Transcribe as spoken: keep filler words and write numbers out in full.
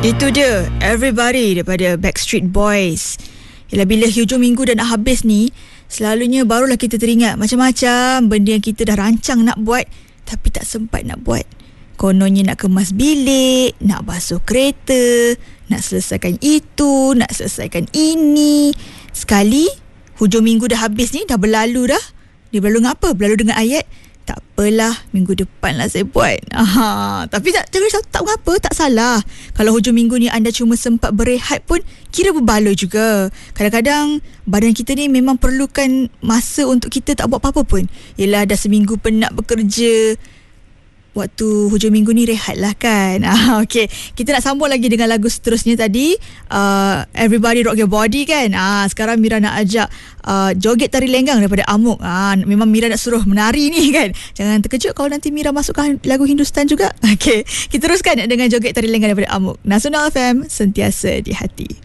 Itu dia Everybody daripada Backstreet Boys. Yalah, bila hujung minggu dah nak habis ni, selalunya barulah kita teringat macam-macam benda yang kita dah rancang nak buat tapi tak sempat nak buat. Kononnya nak kemas bilik, nak basuh kereta, nak selesaikan itu, nak selesaikan ini. Sekali hujung minggu dah habis ni, dah berlalu dah. Dia berlalu dengan apa? Berlalu dengan ayat, tak apalah, minggu depan lah saya buat. Aha, tapi tak, tak, tak, tak mengapa, tak salah. Kalau hujung minggu ni anda cuma sempat berehat pun kira berbaloi juga. Kadang-kadang badan kita ni memang perlukan masa untuk kita tak buat apa-apa pun. Yelah, dah seminggu penat bekerja, waktu hujung minggu ni rehat lah kan. Ah, okay, kita nak sambung lagi dengan lagu seterusnya tadi, uh, Everybody Rock Your Body kan. Ah, sekarang Mira nak ajak uh, joget tari lenggang daripada Amok. Ah, memang Mira nak suruh menari ni kan. Jangan terkejut kalau nanti Mira masukkan lagu Hindustan juga. Okay, kita teruskan dengan joget tari lenggang daripada Amok. Nasional F M, sentiasa di hati.